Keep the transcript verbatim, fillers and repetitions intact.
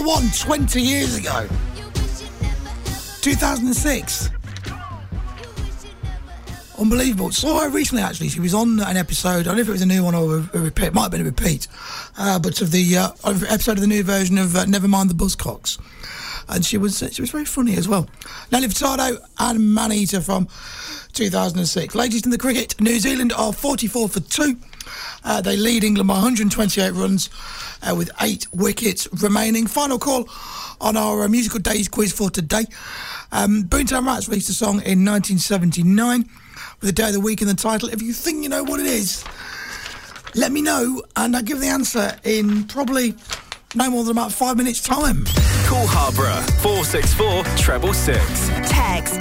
One twenty years ago. two thousand six. Unbelievable. Saw her recently, actually. She was on an episode, I don't know if it was a new one or a, a repeat, it might have been a repeat, uh, but of the uh, episode of the new version of uh, Nevermind the Buzzcocks. And she was she was very funny as well. Nelly Furtado and Maneater from two thousand six. Latest in the cricket, New Zealand are forty-four for two. Uh, they lead England by one hundred twenty-eight runs uh, with eight wickets remaining. Final call on our uh, musical days quiz for today. Um, Boomtown Rats released a song in nineteen seventy-nine with a day of the week in the title. If you think you know what it is, let me know and I'll give the answer in probably no more than about five minutes time. Call Harborough four six four treble six. Text